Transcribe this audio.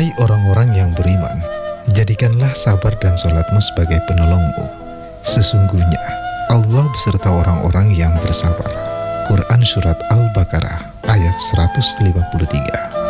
Hai orang-orang yang beriman, jadikanlah sabar dan sholatmu sebagai penolongmu. Sesungguhnya Allah beserta orang-orang yang bersabar. Quran Surat Al-Baqarah ayat 153.